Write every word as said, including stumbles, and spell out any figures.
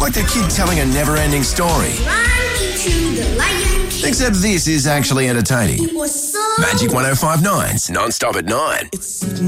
Like a kid telling a never-ending story. Run into the Lion King. Except this is actually entertaining. It was so Magic one oh five nine's Non-Stop at nine. It's